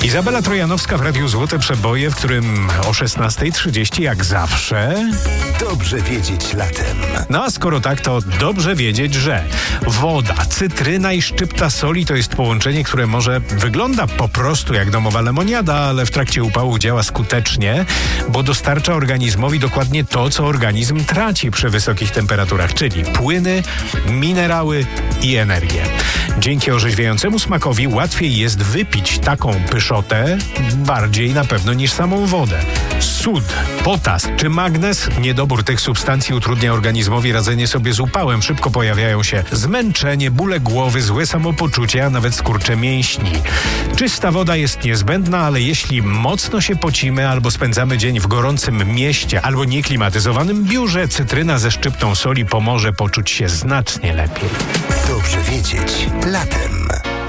Izabela Trojanowska w Radiu Złote Przeboje, w którym o 16:30 jak zawsze. Dobrze wiedzieć latem. No a skoro tak, to dobrze wiedzieć, że woda, cytryna i szczypta soli to jest połączenie, które może wygląda po prostu jak domowa lemoniada, ale w trakcie upału działa skutecznie, bo dostarcza organizmowi dokładnie to, co organizm traci przy wysokich temperaturach, czyli płyny, minerały i energię. Dzięki orzeźwiającemu smakowi łatwiej jest wypić taką pyszotę bardziej na pewno niż samą wodę. Sód, potas czy magnez, niedobór tych substancji utrudnia organizmowi radzenie sobie z upałem. Szybko pojawiają się zmęczenie, bóle głowy, złe samopoczucie, a nawet skurcze mięśni. Czysta woda jest niezbędna, ale jeśli mocno się pocimy albo spędzamy dzień w gorącym mieście albo nieklimatyzowanym biurze, cytryna ze szczyptą soli pomoże poczuć się znacznie lepiej. Dobrze wiedzieć latem.